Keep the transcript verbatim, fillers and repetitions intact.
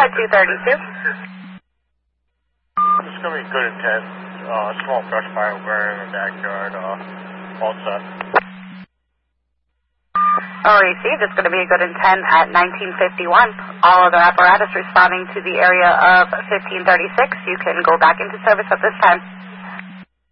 at two thirty-two. It's going to be good intent. Uh, small brush fire burn in the backyard. Uh, all set. All received. It's going to be a good intent at nineteen fifty-one. All other apparatus responding to the area of fifteen thirty-six. You can go back into service at this time.